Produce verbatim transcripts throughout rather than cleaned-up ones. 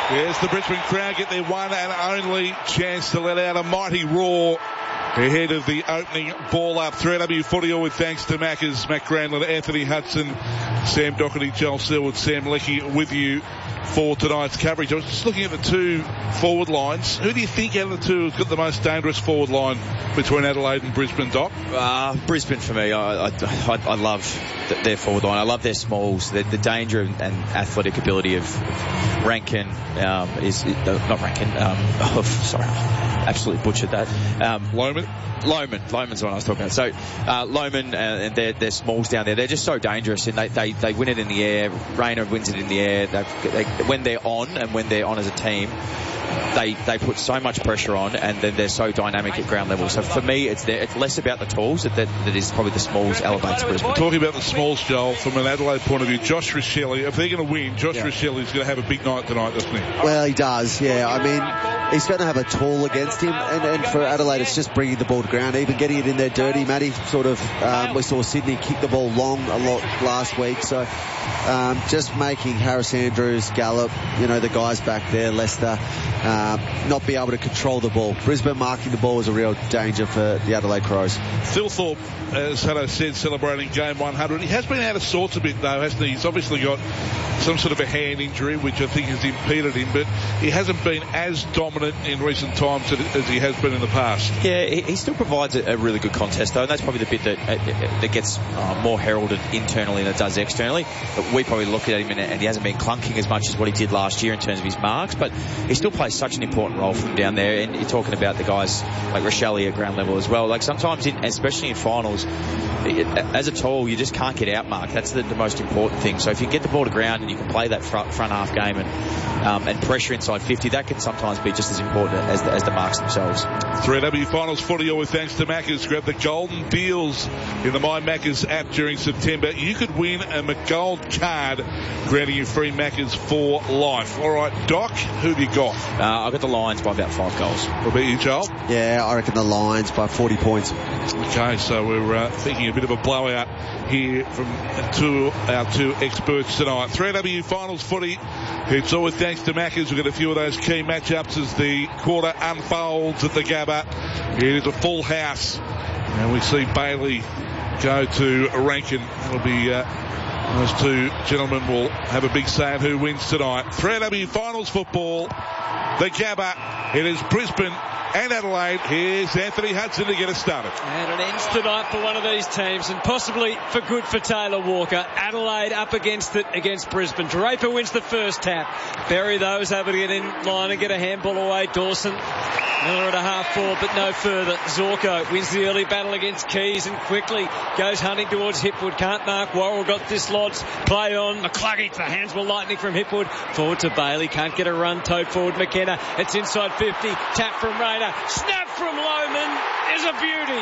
Yes, the Brisbane crowd get their one and only chance to let out a mighty roar ahead of the opening ball up. three W Footy, all with thanks to Macca's, Matt Granlund, Anthony Hudson, Sam Doherty, Joel Selwood, Sam Leckie with you for tonight's coverage. I was just looking at the two forward lines. Who do you think out of the two has got the most dangerous forward line between Adelaide and Brisbane, Doc? Uh, Brisbane for me. I, I, I, I love their forward line. I love their smalls. The, the danger and, and athletic ability of Rankin um, is, uh, not Rankin, um, oh, sorry, absolutely butchered that. Um, Loman? Loman. Loman's the one I was talking about. So, uh, Loman uh, and their, their smalls down there, they're just so dangerous, and they, they, they win it in the air. Rayner wins it in the air. They, they, when they're on, and when they're on as a team, they they put so much pressure on, and then they're so dynamic at ground level. So for me, it's there, it's less about the tools, that, that, that is probably the smalls elevates Brisbane. Talking about the smalls, Joel, from an Adelaide point of view, Josh Richelli, if they're going to win, Josh yeah. Richelli's going to have a big night tonight, doesn't he? Well, he does, yeah. I mean, he's going to have a tool against him, and, and for Adelaide, it's just bringing the ball to ground, even getting it in there dirty. Matty sort of, um, we saw Sydney kick the ball long a lot last week, so um, just making Harris Andrews, Gallup, you know, the guys back there, Leicester, um, not be able to control the ball. Brisbane marking the ball is a real danger for the Adelaide Crows. Phil Thorpe, as Hutto said, celebrating game one hundred. He has been out of sorts a bit, though, hasn't he? He's obviously got some sort of a hand injury, which I think has impeded him, but he hasn't been as dominant in recent times as he has been in the past. Yeah, he still provides a, a really good contest, though, and that's probably the bit that uh, that gets uh, more heralded internally than it does externally. But we probably look at him, and, and he hasn't been clunking as much as what he did last year in terms of his marks, but he still plays such an important role for him down there. And you're talking about the guys like Richelli at ground level as well. Like sometimes, in, especially in finals, it, as a tool, you just can't get outmarked. That's the, the most important thing. So if you can get the ball to ground and you can play that front, front half game and um, and pressure inside fifty, that can sometimes be just as important as the, as the marks themselves. three W Finals Footy, all with thanks to Macca's. Grab the golden deals in the My Macca's app during September. You could win a McGold card, granting you free Macca's for life. All right, Doc, who have you got? Uh, I've got the Lions by about five goals. What about you, Joel? Yeah, I reckon the Lions by forty points. Okay, so we're uh, thinking a bit of a blowout here from two, our two experts tonight. three W Finals Footy. It's always thanks to Macca's. We've got a few of those key matchups as the quarter unfolds at the Gabba. It is a full house, and we see Bailey go to Rankin. It'll be uh, those two gentlemen will have a big say in who wins tonight. three W Finals football, the Gabba. It is Brisbane and Adelaide. Here's Anthony Hudson to get us started. And it ends tonight for one of these teams, and possibly for good for Taylor Walker. Adelaide up against it against Brisbane. Draper wins the first tap. Berry, though, is able to get in line and get a handball away. Dawson, Miller at a half forward, but no further. Zorko wins the early battle against Keys and quickly goes hunting towards Hipwood. Can't mark. Worrell got dislodged. Play on. McCluggage, the hands were lightning from Hipwood. Forward to Bailey. Can't get a run. Towed forward McKenna. It's inside fifty. Tap from Rayner. Snap from Loman is a beauty.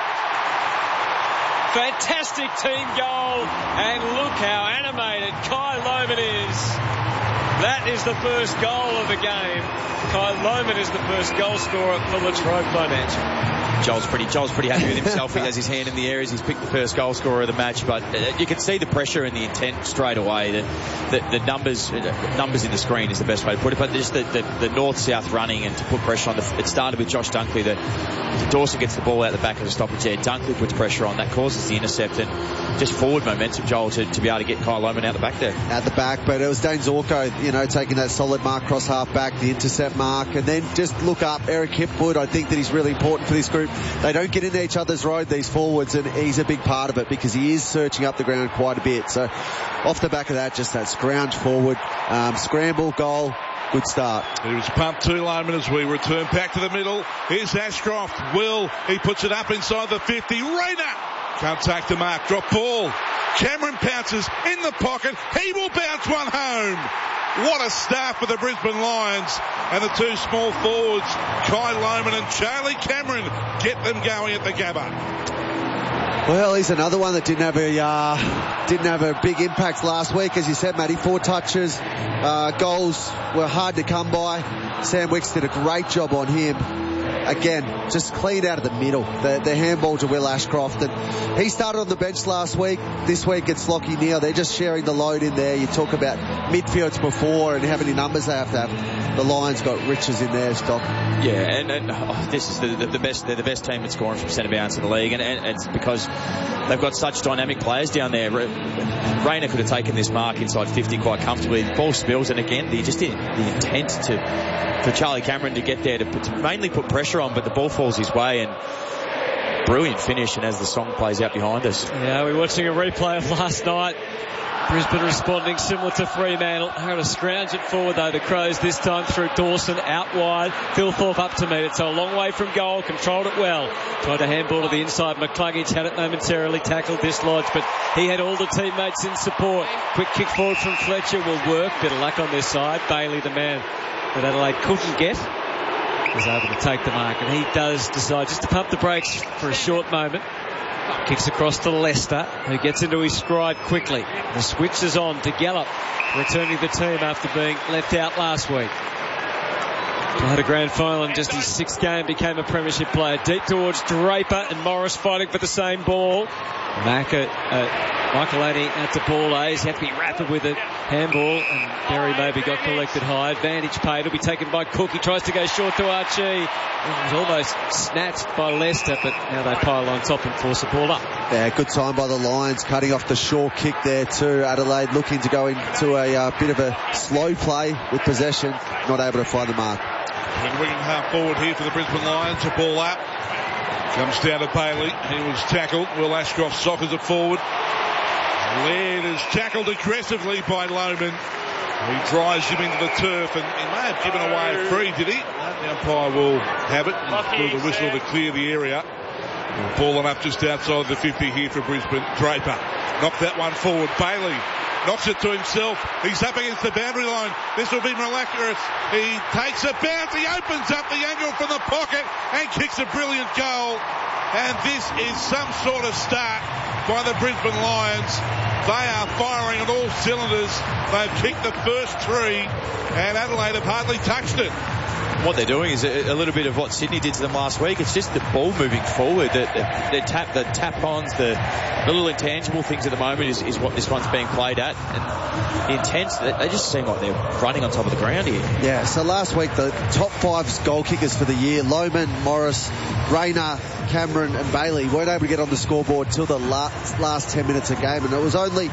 Fantastic team goal, and look how animated Kai Loman is. That is the first goal of the game. Kai Loman is the first goal scorer for Latrobe Financial. Joel's pretty, Joel's pretty happy with himself. He has his hand in the air as he's picked the first goal scorer of the match, but uh, you can see the pressure and the intent straight away. The, the, the numbers uh, numbers in the screen is the best way to put it, but just the, the, the north-south running and to put pressure on. The, it started with Josh Dunkley. The, Dawson gets the ball out the back of the stoppage there. Dunkley puts pressure on. That causes the intercept and just forward momentum, Joel, to, to be able to get Kyle Loman out the back there. Out the back, but it was Dane Zorko, you know, taking that solid mark cross half back, the intercept mark, and then just look up Eric Hipwood. I think that he's really important for this group. They don't get into each other's road, these forwards, and he's a big part of it because he is searching up the ground quite a bit. So off the back of that, just that scrounge forward, um, scramble, goal. Good start. He was pumped too, Loman, as we return back to the middle. Here's Ashcroft. Will, he puts it up inside the fifty. Rayner can't take the mark. Drop ball. Cameron pounces in the pocket. He will bounce one home. What a start for the Brisbane Lions. And the two small forwards, Kai Loman and Charlie Cameron, get them going at the Gabba. Well, he's another one that didn't have a uh, didn't have a big impact last week, as you said, Matty. Four touches, uh, goals were hard to come by. Sam Wicks did a great job on him. again, just clean out of the middle. The, the handball to Will Ashcroft. And he started on the bench last week. This week it's Lockie Neal. They're just sharing the load in there. You talk about midfields before and how many numbers they have to have. The Lions got Riches in their stock. Yeah, and, and oh, this is the, the, the best. They're the best team at scoring from centre bounce in the league, and, and it's because they've got such dynamic players down there. Rayner could have taken this mark inside fifty quite comfortably. The ball spills, and again, the, just the, the intent to for Charlie Cameron to get there to, put, to mainly put pressure on, but the ball falls his way, and brilliant finish. And as the song plays out behind us, yeah, we're watching a replay of last night. Brisbane responding similar to Fremantle. Had to scrounge it forward though, the Crows this time through Dawson out wide. Phil Thorpe up to meet it, so a long way from goal, controlled it well. Tried to handball to the inside. McCluggage had it momentarily, tackled, dislodged, but he had all the teammates in support. Quick kick forward from Fletcher will work. Bit of luck on this side. Bailey, the man that Adelaide couldn't get, was able to take the mark, and he does decide just to pump the brakes for a short moment. Kicks across to Lester, who gets into his stride quickly. The switch is on to Gallup, returning the team after being left out last week. Played a grand final in just his sixth game, became a premiership player. Deep towards Draper and Morris fighting for the same ball. Macca, uh, Michaelini at the ball A's. Had to be rapid with it. Handball, and Berry maybe got collected high. Advantage paid. It'll be taken by Cook. He tries to go short to Archie. It was almost snatched by Leicester, but now they pile on top and force the ball up. Yeah, good time by the Lions, cutting off the short kick there too. Adelaide looking to go into a uh, bit of a slow play with possession, not able to find the mark. And winging half forward here for the Brisbane Lions. A ball up. Comes down to Bailey. He was tackled. Will Ashcroft soccers it forward. Laird is tackled aggressively by Lohman. He drives him into the turf, and he may have given away a free, did he? The umpire will have it and blew the whistle to clear the area. Balling up just outside the fifty here for Brisbane. Draper knocked that one forward. Bailey knocks it to himself. He's up against the boundary line. This will be miraculous. He takes a bounce. He opens up the angle from the pocket and kicks a brilliant goal. And this is some sort of start by the Brisbane Lions. They are firing on all cylinders. They've kicked the first three, and Adelaide have hardly touched it. What they're doing is a, a little bit of what Sydney did to them last week. It's just the ball moving forward. The, the, the tap, the tap-ons, the, the little intangible things at the moment is, is what this one's being played at. And the intense, they just seem like they're running on top of the ground here. Yeah, so last week the top five goal kickers for the year, Lohman, Morris, Rayner, Cameron and Bailey, weren't able to get on the scoreboard till the last, last ten minutes of game, and it was only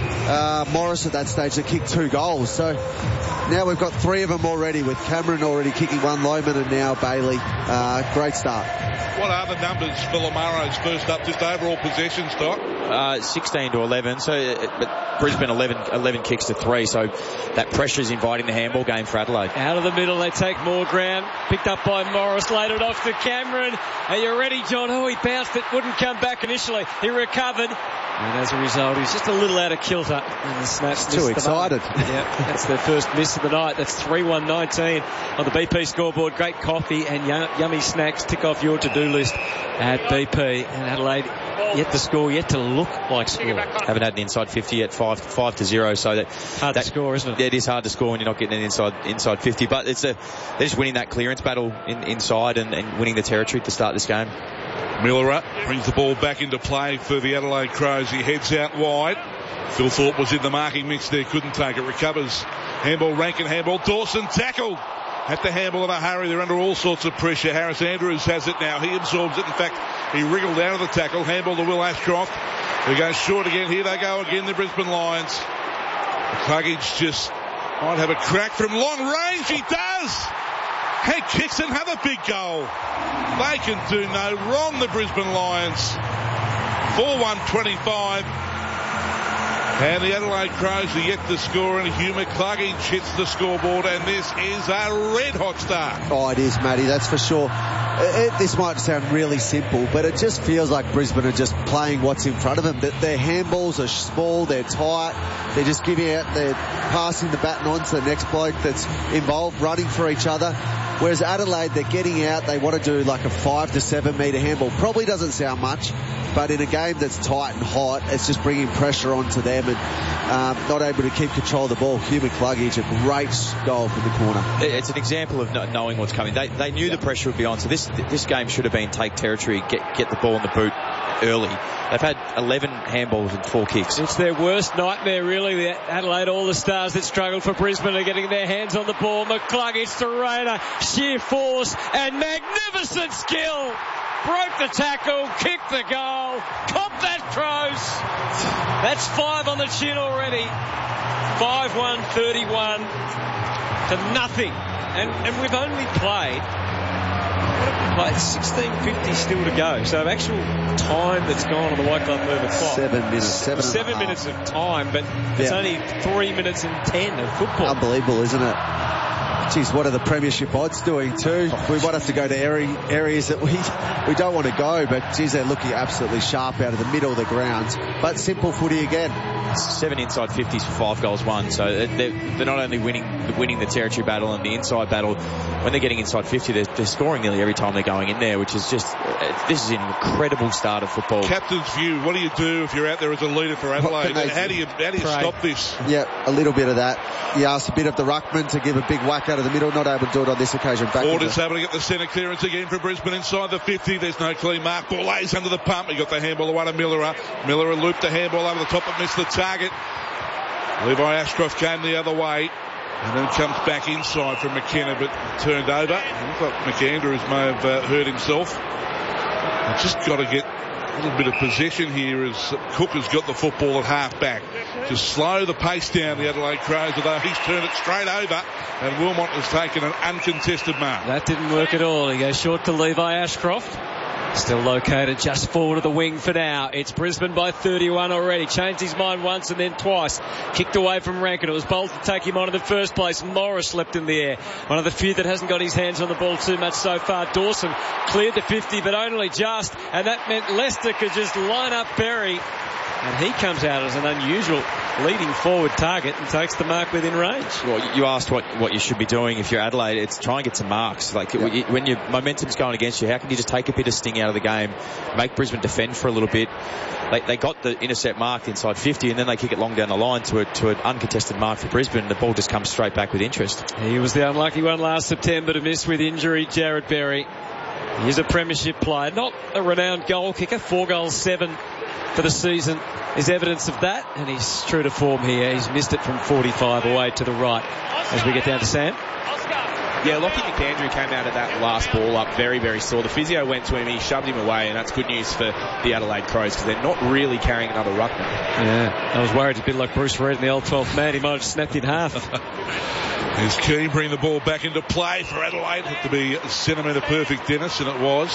uh, Morris at that stage that kicked two goals. So now we've got three of them already, with Cameron already kicking one, Lohman and now Bailey. Uh, great start. What are the numbers for Lamaro's first up, just overall possession stock? Uh, sixteen to eleven, so uh, but Brisbane eleven, eleven kicks to three, so that pressure is inviting the handball game for Adelaide. Out of the middle, they take more ground, picked up by Morris, laid it off to Cameron. Are you ready, John? Oh, he bounced it, wouldn't come back initially. He recovered, and as a result, he's just a little out of kilter. And the snap too excited. Yeah, that's their first miss of the night. That's three one nineteen on the B P scoreboard. Great coffee and yummy snacks tick off your to-do list at B P. And Adelaide yet to score, yet to look like score. Haven't had an inside fifty yet, five, five to zero. So that hard that, to score, isn't it? Yeah, it is hard to score when you're not getting an inside inside fifty. But it's a they're just winning that clearance battle in, inside and, and winning the territory to start this game. Miller brings the ball back into play for the Adelaide Crows. He heads out wide. Phil Thorpe was in the marking mix there, couldn't take it. Recovers. Handball, Rankin handball. Dawson tackled. At the handball in a hurry. They're under all sorts of pressure. Harris Andrews has it now. He absorbs it. In fact, he wriggled out of the tackle. Handball to Will Ashcroft. They go short again. Here they go again, the Brisbane Lions. Cluggage just might have a crack from long range. He does. And kicks another big goal. They can do no wrong, the Brisbane Lions. four one twenty-five. And the Adelaide Crows are yet to score, and Hugh McCluggage hits the scoreboard, and this is a red-hot start. Oh, it is, Matty, that's for sure. It, it, this might sound really simple, but it just feels like Brisbane are just playing what's in front of them. That their handballs are small, they're tight, they're just giving out, they're passing the baton on to the next bloke that's involved, running for each other. Whereas Adelaide, they're getting out, they want to do like a five to seven metre handball. Probably doesn't sound much, but in a game that's tight and hot, it's just bringing pressure onto them and um, not able to keep control of the ball. Hugh McCluggage, a great goal from the corner. It's an example of not knowing what's coming. They, they knew yeah. the pressure would be on, so this this game should have been take territory, get get the ball in the boot early. They've had eleven handballs and four kicks. It's their worst nightmare, really. The Adelaide All the Stars that struggled for Brisbane are getting their hands on the ball. McCluggage to Rayner, sheer force and magnificent skill. Broke the tackle, kicked the goal, copped that Crows. That's five on the chin already. five one thirty-one to nothing. And, and we've only played, what have we played? sixteen fifty still to go. So actual time that's gone on the White Glove Movement clock. Seven minutes. Seven, seven minutes of time, but it's yeah. only three minutes and ten of football. Unbelievable, isn't it? Geez, what are the premiership odds doing too? We might have to go to areas that we we don't want to go, but geez, they're looking absolutely sharp out of the middle of the ground. But simple footy again. Seven inside fifties for five goals won. So they're, they're not only winning winning the territory battle and the inside battle, when they're getting inside fifty, they're, they're scoring nearly every time they're going in there, which is just, this is an incredible start of football. Captain's view, what do you do if you're out there as a leader for Adelaide? How do you, how do you stop this? Yeah, a little bit of that. He asked a bit of the ruckman to give a big whack out of the middle, not able to do it on this occasion. Back Orders able to get the centre clearance again for Brisbane inside the fifty. There's no clean mark. Ball lays under the pump. He got the handball away to Miller. Miller looped the handball over the top and missed the target. Levi Ashcroft came the other way and then comes back inside from McKenna, but turned over. Looks like McAndrews may have uh, hurt himself. I've just got to get a little bit of possession here as Cook has got the football at half back to slow the pace down, the Adelaide Crows, although he's turned it straight over and Wilmot has taken an uncontested mark. That didn't work at all. He goes short to Levi Ashcroft. Still located just forward of the wing for now. It's Brisbane by thirty-one already. Changed his mind once and then twice. Kicked away from Rankin. It was bold to take him on in the first place. Morris leapt in the air. One of the few that hasn't got his hands on the ball too much so far. Dawson cleared the fifty, but only just. And that meant Leicester could just line up Berry. And he comes out as an unusual leading forward target and takes the mark within range. Well, you asked what, what you should be doing if you're Adelaide. It's try and get some marks. Like yeah. when your momentum's going against you, how can you just take a bit of sting out of the game, make Brisbane defend for a little bit? They, they got the intercept marked inside fifty, and then they kick it long down the line to a, to an uncontested mark for Brisbane. The ball just comes straight back with interest. He was the unlucky one last September to miss with injury, Jared Berry. He's a premiership player, not a renowned goal kicker. Four goals, seven for the season is evidence of that, and he's true to form here. He's missed it from forty-five away to the right as we get down to Sam. Yeah, Lockie McAndrew came out of that last ball up very, very sore. The physio went to him, he shoved him away, and that's good news for the Adelaide Crows because they're not really carrying another ruckman. Yeah, I was worried it's a bit like Bruce Reid in the old twelfth man. He might have snapped in half. He's keen, bring the ball back into play for Adelaide. Had to be centimetre perfect, Dennis, and it was.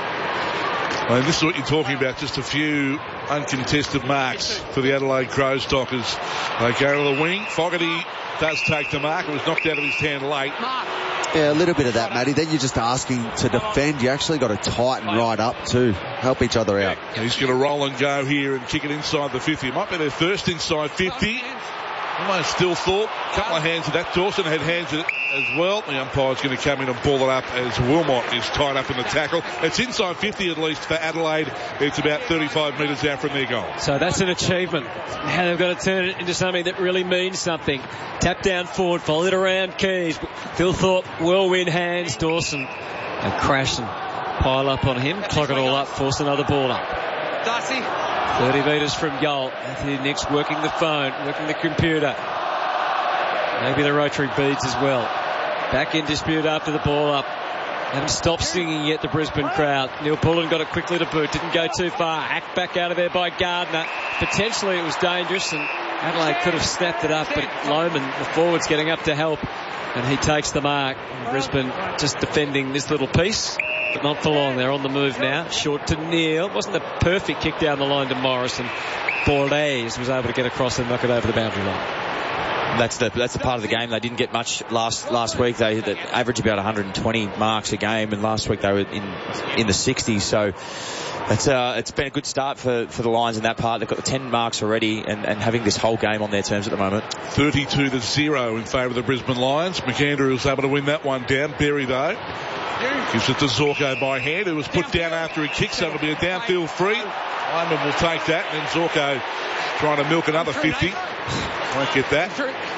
I mean, this is what you're talking about, just a few uncontested marks for the Adelaide Crows dockers. They go to the wing. Fogarty does take the mark. It was knocked out of his hand late. Yeah, a little bit of that, Matty. Then you're just asking to defend. You actually got to tighten right up too. Help each other out. He's going to roll and go here and kick it inside the fifty. It might be their first inside fifty. Almost still thought. A couple of hands at that. Dawson had hands at it as well. The umpire's going to come in and ball it up as Wilmot is tied up in the tackle. It's inside fifty at least for Adelaide. It's about thirty-five metres out from their goal. So that's an achievement. Now they've got to turn it into something that really means something. Tap down forward, followed around Keys. Phil Thorpe, whirlwind hands. Dawson and crash and pile up on him. Clog it all up, force another ball up. Darcy. thirty metres from goal. Anthony Nicks working the phone, working the computer. Maybe the rotary beads as well. Back in dispute after the ball up. Haven't stopped singing yet, the Brisbane crowd. Neil Pullen got it quickly to boot. Didn't go too far. Hacked back out of there by Gardner. Potentially it was dangerous and Adelaide could have snapped it up, but Lohman, the forward's getting up to help. And he takes the mark. And Brisbane just defending this little piece, but not for long. They're on the move now. Short to Neil. It wasn't a perfect kick down the line to Morris, and Bordes was able to get across and knock it over the boundary line. That's the that's the part of the game they didn't get much last last week. They, they averaged about one hundred twenty marks a game, and last week they were in in the sixties. So it's uh it's been a good start for, for the Lions in that part. They've got the ten marks already, and, and having this whole game on their terms at the moment. thirty-two to zero in favour of the Brisbane Lions. McAndrew was able to win that one down. Berry though gives it to Zorko by hand, who was put down after he kicked, so it'll be a downfield free. Lyman will take that, and then Zorko trying to milk another fifty. Won't get that.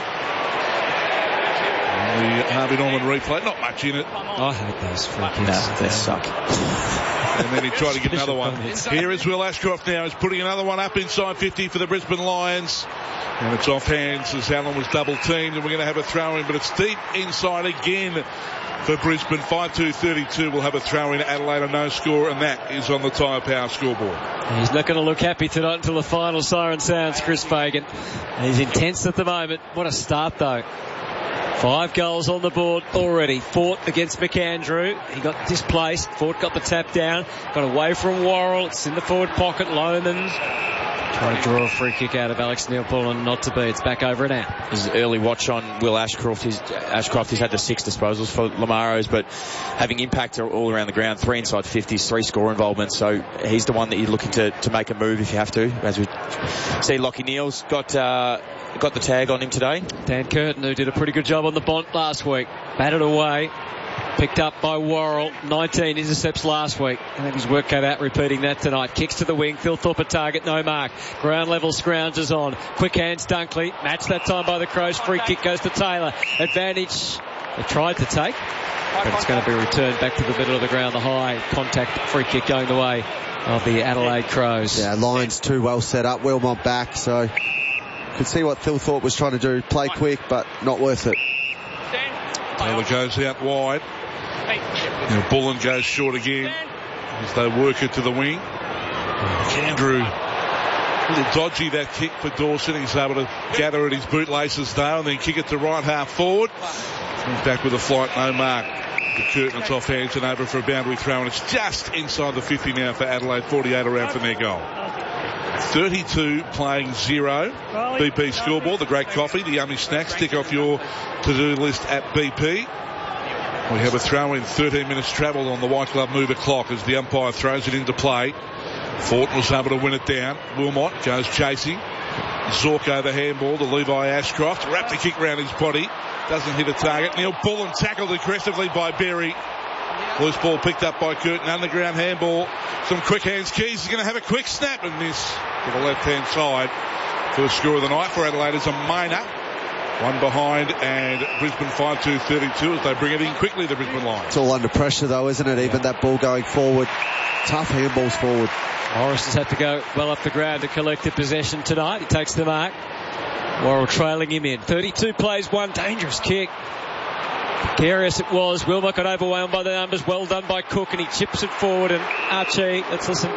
And the Harvey Norman replay, not much in it. I hate those free kicks. No, they suck. And then he tried to get another one. Here is Will Ashcroft now. He's putting another one up inside fifty for the Brisbane Lions. And it's off hands as Allen was double teamed, and we're going to have a throw in, but it's deep inside again for Brisbane. five two thirty-two will have a throw in. Adelaide a no score, and that is on the Tyre Power scoreboard. He's not going to look happy tonight until the final siren sounds, Chris Fagan. He's intense at the moment. What a start though. Five goals on the board already. Fort against McAndrew. He got displaced. Fort got the tap down. Got away from Worrell. It's in the forward pocket. Loman trying to draw a free kick out of Alex Neil-Pullen, not to be. It's back over and out. His early watch on Will Ashcroft. He's, Ashcroft has had the six disposals for Lamaros, but having impact all around the ground. Three inside fifties, three score involvements. So he's the one that you're looking to, to make a move if you have to. As we see, Lockie Neal's got uh, got the tag on him today. Dan Curtin, who did a pretty good job on the Bont last week. Batted away. Picked up by Worrell. nineteen intercepts last week. I think his work cut out repeating that tonight. Kicks to the wing. Phil Thorpe a target. No mark. Ground level scrounges on. Quick hands Dunkley. Matched that time by the Crows. Free kick goes to Taylor. Advantage. They tried to take, but it's going to be returned back to the middle of the ground. The high contact free kick going the way of the Adelaide Crows. Yeah, Lions too well set up. Wilmot back, so could see what Phil Thorpe was trying to do. Play quick, but not worth it. Taylor goes out wide. And Bullen goes short again as they work it to the wing. Andrew, a little dodgy that kick for Dawson. He's able to gather at his bootlaces though, and then kick it to right half forward. He's back with a flight, no mark. The Curtin, it's off hands and over for a boundary throw, and it's just inside the fifty now for Adelaide. forty-eight around for their goal. thirty-two playing zero. B P scoreboard, the great coffee, the yummy snacks. Tick off your to-do list at B P. We have a throw in, thirteen minutes travel on the White Glove mover clock as the umpire throws it into play. Fortin was able to win it down. Wilmot goes chasing. Zorko the handball to Levi Ashcroft. Wrapped the kick round his body. Doesn't hit a target. Neil-Pullen tackled aggressively by Berry. Loose ball picked up by Curtin. Underground handball. Some quick hands. Keys is going to have a quick snap and miss to the left-hand side. First score of the night for Adelaide is a minor. One behind, and Brisbane five two thirty-two as they bring it in quickly, the Brisbane Lions. It's all under pressure though, isn't it? Even that ball going forward. Tough handballs forward. Morris has had to go well up the ground to collect the possession tonight. He takes the mark. Worrell trailing him in. thirty-two plays, one dangerous kick. Precarious it was. Wilmot got overwhelmed by the numbers. Well done by Cook, and he chips it forward. And Archie, let's listen.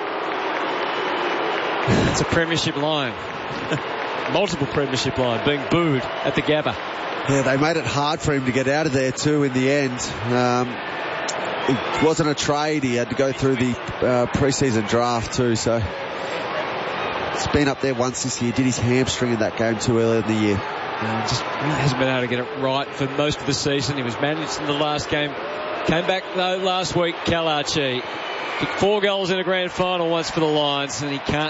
That's a premiership line. Multiple premiership line being booed at the Gabba. Yeah, they made it hard for him to get out of there too in the end. Um, it wasn't a trade. He had to go through the uh, pre-season draft too, so it's been up there once this year. Did his hamstring in that game too early in the year. Yeah, just really hasn't been able to get it right for most of the season. He was managed in the last game. Came back though last week, Cal Archie. Kicked four goals in a grand final once for the Lions, and he can't